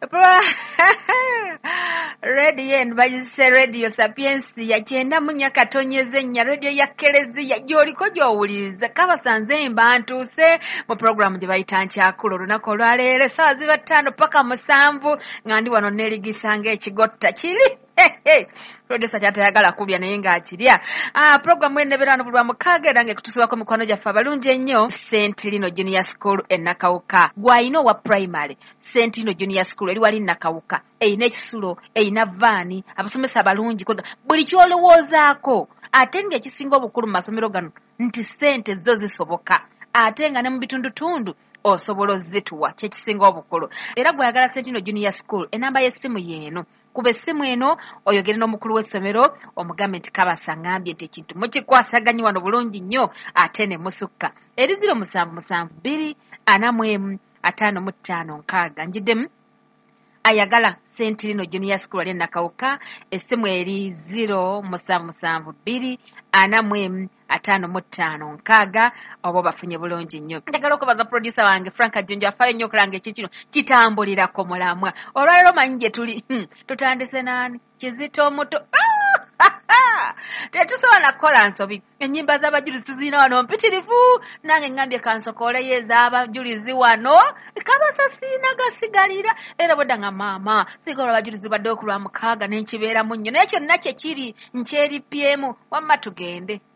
Radio and Bagise Radio Sapiens yagenda munya katonyeze nya radio ya Kelezi ya joliko jowuliza kabasanze mbantuse mu program gye bayita nkyakulu lunako lwaleere saazi 5 paka 7 ngandi wano neligisanga ekigotta kiri radio sajatayagala kubya naye ngakirya program enneberano bulwa mukage dange kutusibako mikwano gyaffe abalungi ennyo St. Lino Junior School enakawuka gwayino wa primary St. Lino Junior School eri wali nakawuka eyina ekisulo eyina vaani abasomesa balungi kwega buli kyolowoozaako ate ng'ekisinga obukulu mu masomero gano nti ssente zo zisoboka ate nga ne mu bitundutundu osobola ozituwa kyekisinga obukulu era gweyagala St. Lino Junior School enamba y'essimu yeeno kuba essimu eno oyogere n'omukulu w'essomero omugambe nti Kabasa ngambye nti ekintu mukikwasaganye wano bulungi nnyo ate ne musukka eri 0772 njiddemu ayagala St. Lino Junior School ali nakawuka essimu eri 0772 obo bafunye bulungi nnyo njagala okubaza producer wange Frank Ajunja afayo nnyo okulanga ekikino kitambulirako mulamwa olwaleero manyi gye tuli tutandise nani Kizito omuto tetusobola kukola nsobi ennyimba z'abajulizi tuzirina wano mpitirivu nange ngambye kansokoleyo ez'abajulizi wano Kabasa siina gasigalira era bwedda nga maama sigala abajulizi badde okulwa 6 n'enkibeeramu nnyo naye kyonna kye kiri nkyeripyemu wamma tugende